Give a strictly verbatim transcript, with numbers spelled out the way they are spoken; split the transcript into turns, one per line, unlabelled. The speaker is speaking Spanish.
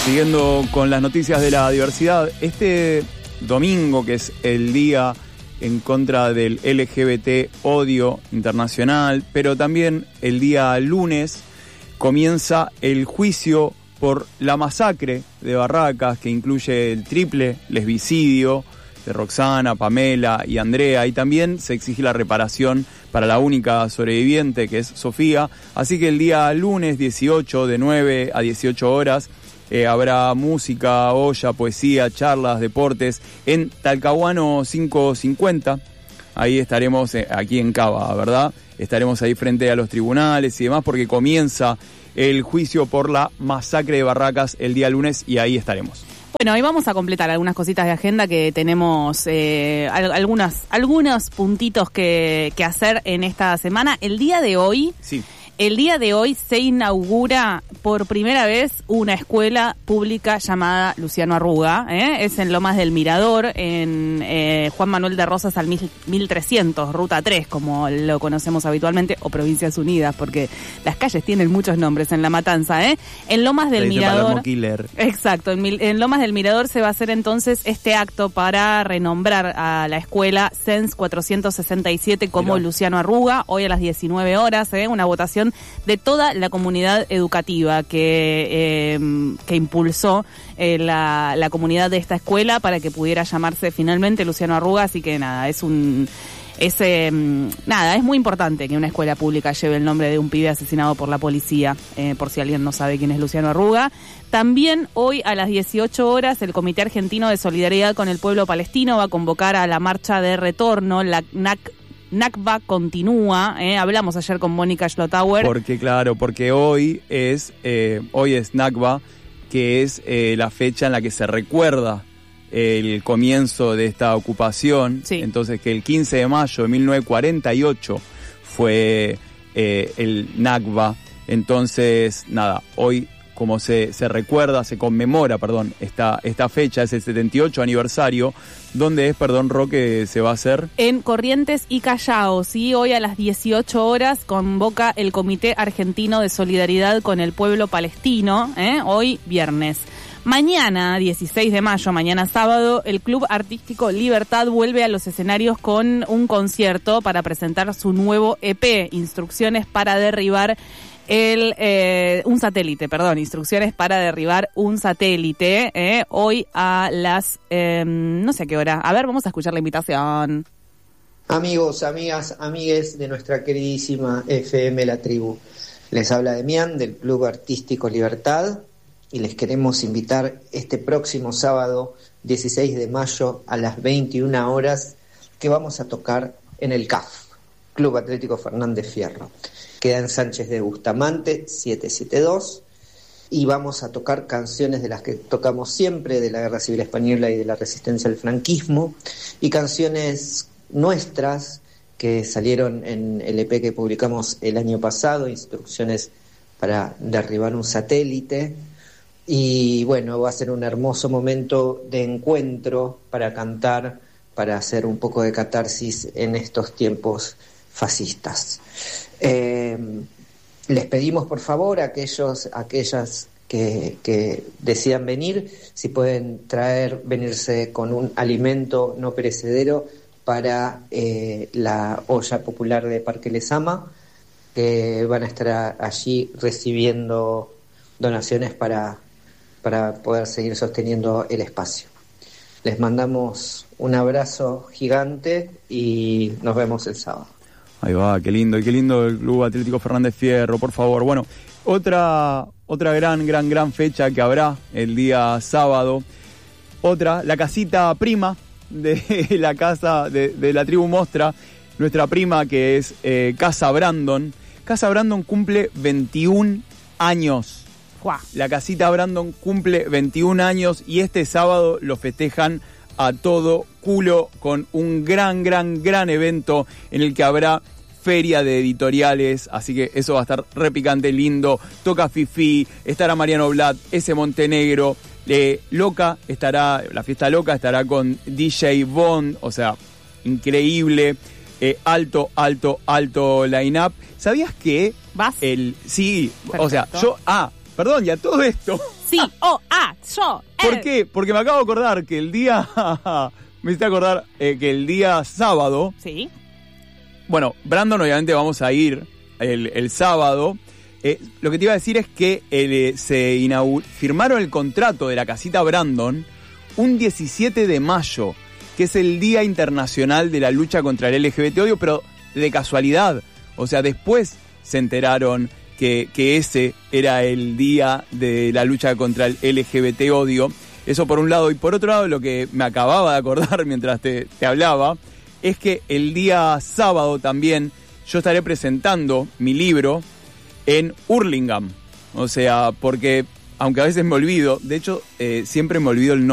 Siguiendo con las noticias de la diversidad, este domingo, que es el día en contra del L G B T odio internacional, pero también el día lunes comienza el juicio por la masacre de Barracas, que incluye el triple lesbicidio de Roxana, Pamela y Andrea, y también se exige la reparación para la única sobreviviente, que es Sofía. Así que el día lunes dieciocho, de nueve a dieciocho horas, eh, habrá música, olla, poesía, charlas, deportes en Talcahuano quinientos cincuenta. Ahí estaremos, eh, aquí en Cava, ¿verdad? Estaremos ahí frente a los tribunales y demás, porque comienza el juicio por la masacre de Barracas el día lunes, y ahí estaremos.
Bueno, hoy vamos a completar algunas cositas de agenda que tenemos, eh, algunas, algunos puntitos que, que hacer en esta semana. El día de hoy,
sí.
el día de hoy se inaugura por primera vez una escuela pública llamada Luciano Arruga, ¿eh? Es en Lomas del Mirador, en eh, Juan Manuel de Rosas al mil trescientos, Ruta tres, como lo conocemos habitualmente, o Provincias Unidas, porque las calles tienen muchos nombres en La Matanza, ¿eh? En Lomas del Mirador. Exacto, en, en Lomas del Mirador se va a hacer entonces este acto para renombrar a la escuela Sens cuatrocientos sesenta y siete como Mirá. Luciano Arruga, hoy a las diecinueve horas, ¿eh? Una votación de toda la comunidad educativa que, eh, que impulsó eh, la, la comunidad de esta escuela para que pudiera llamarse finalmente Luciano Arruga. Así que nada, es un es eh, nada, es muy importante que una escuela pública lleve el nombre de un pibe asesinado por la policía, eh, por si alguien no sabe quién es Luciano Arruga. También hoy a las dieciocho horas el Comité Argentino de Solidaridad con el Pueblo Palestino va a convocar a la marcha de retorno, la N A C Nakba continúa, ¿eh? Hablamos ayer con Mónica Schlotauer.
Porque claro, porque hoy es eh, hoy es Nakba, que es eh, la fecha en la que se recuerda el comienzo de esta ocupación.
Sí.
Entonces, que el quince de mayo de mil novecientos cuarenta y ocho fue eh, el Nakba. Entonces, nada, hoy como se, se recuerda, se conmemora, perdón, esta, esta fecha, es el setenta y ocho aniversario, donde es, perdón, Roque, se va a hacer
en Corrientes y Callao, sí, hoy a las dieciocho horas convoca el Comité Argentino de Solidaridad con el Pueblo Palestino, ¿eh? Hoy viernes. Mañana, dieciséis de mayo, mañana sábado, el Club Artístico Libertad vuelve a los escenarios con un concierto para presentar su nuevo E P, Instrucciones para derribar el eh, un satélite, perdón, instrucciones para derribar un satélite, eh, hoy a las, eh, no sé a qué hora. A ver, vamos a escuchar la invitación.
Amigos, amigas, amigues de nuestra queridísima F M La Tribu. Les habla Demián del Club Artístico Libertad y les queremos invitar este próximo sábado, dieciséis de mayo, a las veintiuna horas, que vamos a tocar en el C A F, Club Atlético Fernández Fierro. Queda en Sánchez de Bustamante, setecientos setenta y dos, y vamos a tocar canciones de las que tocamos siempre, de la Guerra Civil Española y de la resistencia al franquismo, y canciones nuestras que salieron en el E P que publicamos el año pasado, Instrucciones para derribar un satélite. Y bueno, va a ser un hermoso momento de encuentro para cantar, para hacer un poco de catarsis en estos tiempos fascistas. Eh, les pedimos por favor a aquellos, aquellas que, que decidan venir, si pueden traer, venirse con un alimento no perecedero para eh, la olla popular de Parque Lezama, que van a estar allí recibiendo donaciones para, para poder seguir sosteniendo el espacio. Les mandamos un abrazo gigante y nos vemos el sábado.
Ahí va, qué lindo, y qué lindo el Club Atlético Fernández Fierro, por favor. Bueno, otra otra gran, gran, gran fecha que habrá el día sábado. Otra, la casita prima de la casa de, de la tribu Mostra, nuestra prima que es eh, Casa Brandon. Casa Brandon cumple veintiún años.
¡Guau!
La casita Brandon cumple veintiún años y este sábado lo festejan a todo culo con un gran, gran, gran evento en el que habrá feria de editoriales, así que eso va a estar re picante, lindo. Toca Fifi, estará Mariano Blatt, ese Montenegro, eh, Loca estará, la fiesta Loca estará con D J Bond, o sea, increíble, eh, alto, alto, alto line-up. ¿Sabías que
¿Vas?
el sí,
Perfecto.
O sea, yo, ah, Perdón, y a todo esto...
Sí, o, a, yo, él.
¿Por qué? Porque me acabo de acordar que el día... me hice acordar eh, que el día sábado...
Sí.
Bueno, Brandon obviamente vamos a ir el, el sábado. Eh, lo que te iba a decir es que eh, se inauguró, firmaron el contrato de la casita Brandon un diecisiete de mayo, que es el Día Internacional de la Lucha contra el L G B T Odio, pero de casualidad. O sea, después se enteraron que, que ese era el Día de la Lucha contra el L G B T Odio. Eso por un lado. Y por otro lado, lo que me acababa de acordar mientras te, te hablaba, es que el día sábado también yo estaré presentando mi libro en Hurlingham. O sea, porque, aunque a veces me olvido, de hecho, eh, siempre me olvido el nombre.